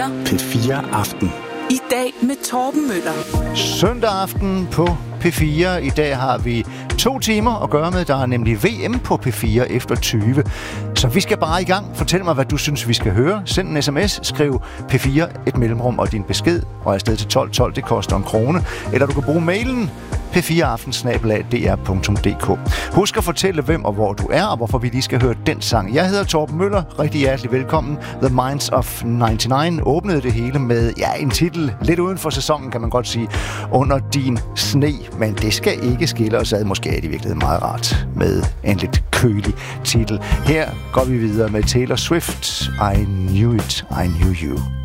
P4 Aften. I dag med Torben Møller. Søndag aften på P4. I dag har vi 2 timer at gøre med. Der er nemlig VM på P4 efter 20. Så vi skal bare i gang. Fortæl mig, hvad du synes, vi skal høre. Send en sms, skriv P4, et mellemrum og din besked, og afsted til 1212. Det koster 1 krone. Eller du kan bruge mailen p4aften@dr.dk. Husk at fortælle, hvem og hvor du er, og hvorfor vi lige skal høre den sang. Jeg hedder Torben Møller. Rigtig hjertelig velkommen. The Minds of 99 åbnede det hele med en titel lidt uden for sæsonen, kan man godt sige, Under din sne. Men det skal ikke skille os ad. Måske er det i virkeligheden meget rart med en lidt kølig titel. Her går vi videre med Taylor Swift. I knew it, I knew you.